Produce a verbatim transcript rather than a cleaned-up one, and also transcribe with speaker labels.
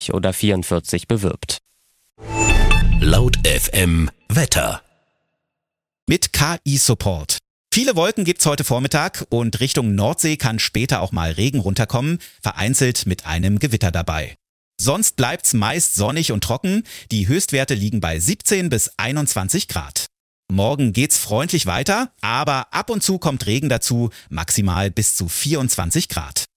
Speaker 1: oder vierundvierzig bewirbt.
Speaker 2: Laut F M Wetter.
Speaker 3: Mit K I-Support. Viele Wolken gibt's heute Vormittag und Richtung Nordsee kann später auch mal Regen runterkommen, vereinzelt mit einem Gewitter dabei. Sonst bleibt's meist sonnig und trocken. Die Höchstwerte liegen bei siebzehn bis einundzwanzig Grad. Morgen geht's freundlich weiter, aber ab und zu kommt Regen dazu, maximal bis zu vierundzwanzig Grad.